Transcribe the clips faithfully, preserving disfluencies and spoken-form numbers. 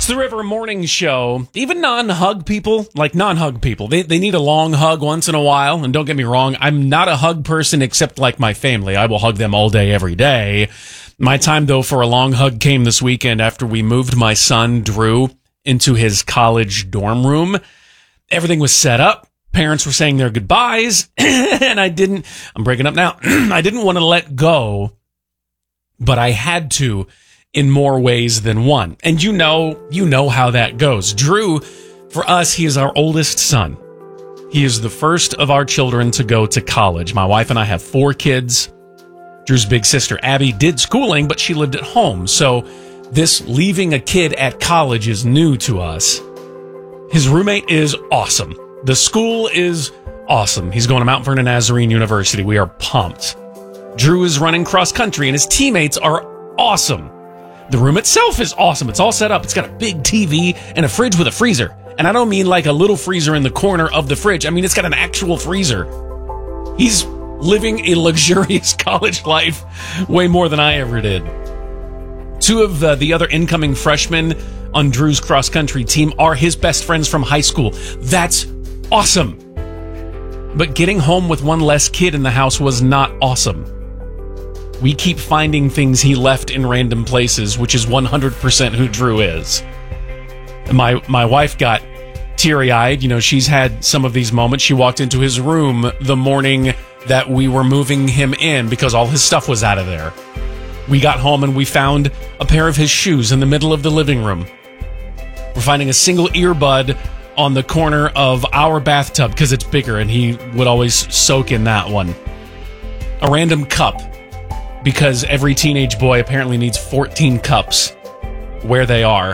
the River Morning Show. Even non-hug people, like non-hug people, they they need a long hug once in a while. And don't get me wrong, I'm not a hug person except like my family. I will hug them all day, every day. My time, though, for a long hug came this weekend after we moved my son, Drew, into his college dorm room. Everything was set up. Parents were saying their goodbyes. And I didn't, I'm breaking up now. I didn't want to let go, but I had to in more ways than one. And you know, you know how that goes. Drew, for us, he is our oldest son. He is the first of our children to go to college. My wife and I have four kids. Drew's big sister, Abby, did schooling, but she lived at home. So this leaving a kid at college is new to us. His roommate is awesome. The school is awesome. He's going to Mount Vernon Nazarene University. We are pumped. Drew is running cross country, and his teammates are awesome. The room itself is awesome. It's all set up. It's got a big T V and a fridge with a freezer. And I don't mean like a little freezer in the corner of the fridge. I mean, it's got an actual freezer. He's living a luxurious college life way more than I ever did. Two of the, the other incoming freshmen on Drew's cross-country team are his best friends from high school. That's awesome. But getting home with one less kid in the house was not awesome. We keep finding things he left in random places, which is one hundred percent who Drew is. My my wife got teary-eyed. You know, she's had some of these moments. She walked into his room the morning that we were moving him in because all his stuff was out of there. We got home and we found a pair of his shoes in the middle of the living room. We're finding a single earbud on the corner of our bathtub because it's bigger and he would always soak in that one. A random cup, because every teenage boy apparently needs fourteen cups where they are.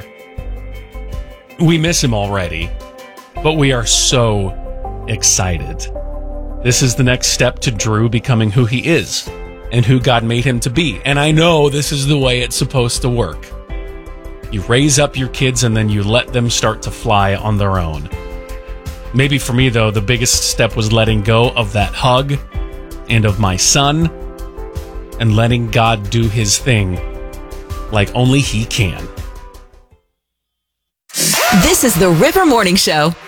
We miss him already, but we are so excited. This is the next step to Drew becoming who he is and who God made him to be. And I know this is the way it's supposed to work. You raise up your kids and then you let them start to fly on their own. Maybe for me, though, the biggest step was letting go of that hug and of my son and letting God do his thing like only he can. This is the River Morning Show.